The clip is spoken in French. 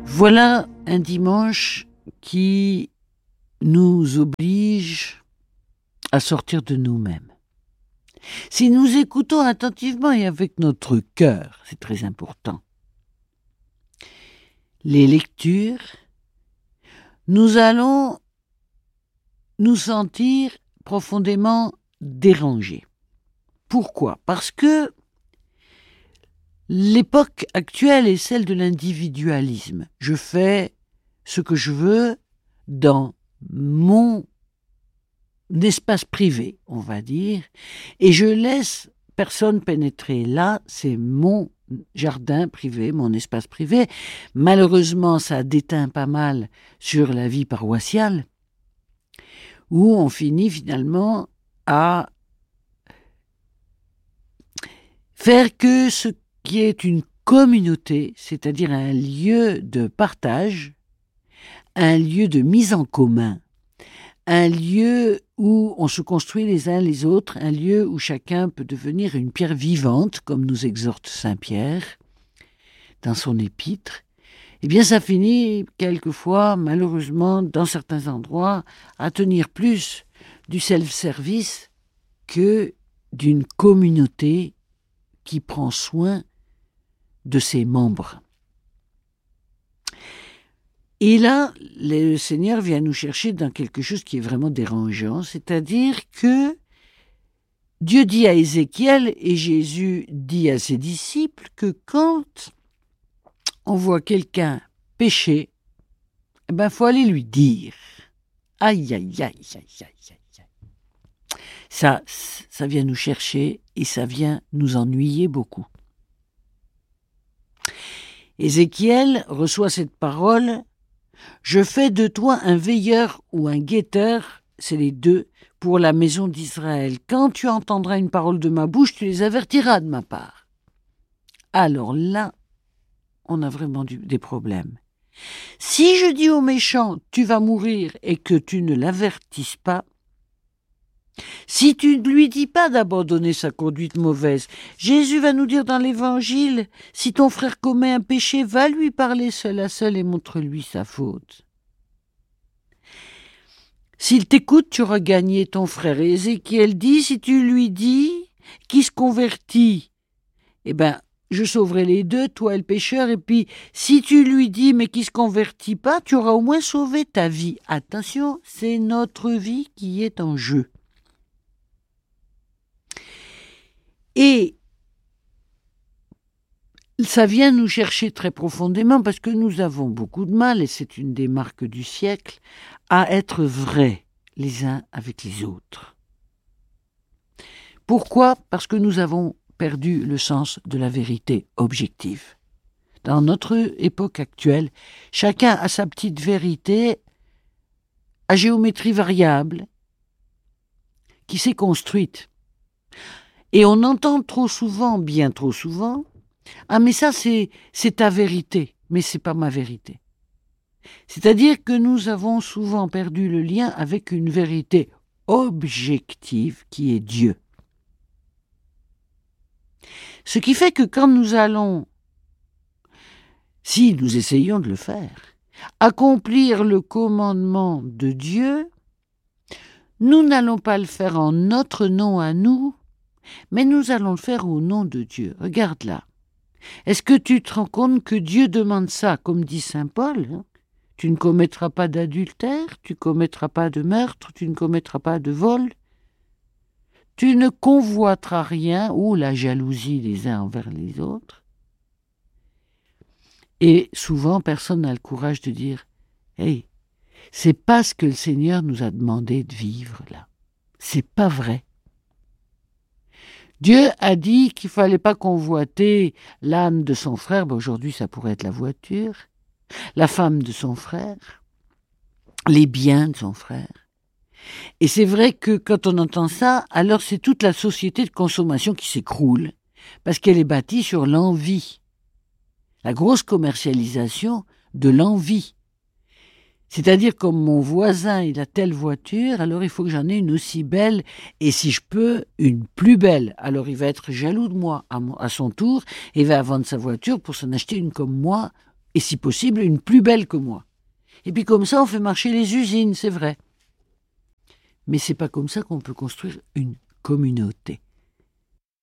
Voilà un dimanche qui nous oblige à sortir de nous-mêmes. Si nous écoutons attentivement et avec notre cœur, c'est très important, les lectures, nous allons nous sentir profondément dérangés. Pourquoi ? Parce que l'époque actuelle est celle de l'individualisme. Je fais ce que je veux dans mon espace privé, on va dire, et je laisse personne pénétrer. Là, c'est mon jardin privé, mon espace privé. Malheureusement, ça déteint pas mal sur la vie paroissiale, où on finit finalement à faire que ce qui est une communauté, c'est-à-dire un lieu de partage, un lieu de mise en commun, un lieu où on se construit les uns les autres, un lieu où chacun peut devenir une pierre vivante, comme nous exhorte Saint Pierre dans son épître, eh bien ça finit quelquefois, malheureusement, dans certains endroits, à tenir plus du self-service que d'une communauté qui prend soin de ses membres. Et là, le Seigneur vient nous chercher dans quelque chose qui est vraiment dérangeant, c'est-à-dire que Dieu dit à Ézéchiel et Jésus dit à ses disciples que quand on voit quelqu'un pécher, il faut aller lui dire. Aïe, aïe, aïe, aïe, aïe, aïe. Ça vient nous chercher et ça vient nous ennuyer beaucoup. Ézéchiel reçoit cette parole: je fais de toi un veilleur ou un guetteur, c'est les deux, pour la maison d'Israël. Quand tu entendras une parole de ma bouche, tu les avertiras de ma part. Alors là, on a vraiment des problèmes. Si je dis au méchant, tu vas mourir, et que tu ne l'avertisses pas, si tu ne lui dis pas d'abandonner sa conduite mauvaise, Jésus va nous dire dans l'Évangile, si ton frère commet un péché, va lui parler seul à seul et montre-lui sa faute. S'il t'écoute, tu auras gagné ton frère. Et Ézéchiel dit, si tu lui dis qui se convertit, je sauverai les deux, toi et le pécheur. Et puis, si tu lui dis, mais qui se convertit pas, tu auras au moins sauvé ta vie. Attention, c'est notre vie qui est en jeu. Et ça vient nous chercher très profondément parce que nous avons beaucoup de mal, et c'est une des marques du siècle, à être vrais les uns avec les autres. Pourquoi ? Parce que nous avons perdu le sens de la vérité objective. Dans notre époque actuelle, chacun a sa petite vérité à géométrie variable qui s'est construite. Et on entend trop souvent, bien trop souvent, « Ah mais ça c'est ta vérité, mais c'est pas ma vérité ». C'est-à-dire que nous avons souvent perdu le lien avec une vérité objective qui est Dieu. Ce qui fait que quand nous allons, si nous essayons de le faire, accomplir le commandement de Dieu, nous n'allons pas le faire en notre nom à nous, mais nous allons le faire au nom de Dieu. Regarde là. Est-ce que tu te rends compte que Dieu demande ça, comme dit saint Paul ? Tu ne commettras pas d'adultère, tu ne commettras pas de meurtre, tu ne commettras pas de vol. Tu ne convoiteras rien, ou la jalousie les uns envers les autres. Et souvent, personne n'a le courage de dire « Hey, c'est pas ce que le Seigneur nous a demandé de vivre là. C'est pas vrai. » Dieu a dit qu'il ne fallait pas convoiter l'âne de son frère, aujourd'hui ça pourrait être la voiture, la femme de son frère, les biens de son frère. Et c'est vrai que quand on entend ça, alors c'est toute la société de consommation qui s'écroule, parce qu'elle est bâtie sur l'envie, la grosse commercialisation de l'envie. C'est-à-dire, comme mon voisin, il a telle voiture, alors il faut que j'en ai une aussi belle, et si je peux, une plus belle. Alors il va être jaloux de moi à son tour, et il va vendre sa voiture pour s'en acheter une comme moi, et si possible une plus belle que moi. Et puis comme ça, on fait marcher les usines, c'est vrai. Mais c'est pas comme ça qu'on peut construire une communauté.